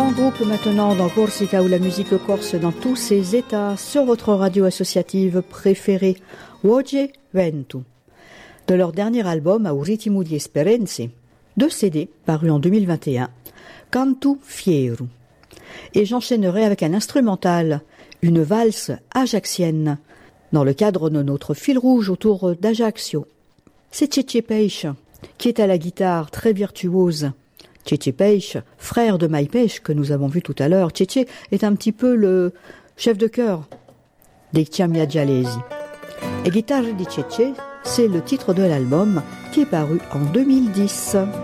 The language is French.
grand groupe maintenant dans Corsica, où la musique corse dans tous ses états, sur votre radio associative préférée, Voce Ventu. De leur dernier album, A un ritmo di esperienze, 2 CD parus en 2021, Cantu Fieru. Et j'enchaînerai avec un instrumental, une valse ajaxienne, dans le cadre de notre fil rouge autour d'Ajaccio. C'est Cece Peixe, qui est à la guitare très virtuose. Cece Peixe, frère de Mai Peixe, que nous avons vu tout à l'heure. Cece est un petit peu le chef de chœur des Chiamia Gialesi. Et Guitarre di Cece, c'est le titre de l'album qui est paru en 2010.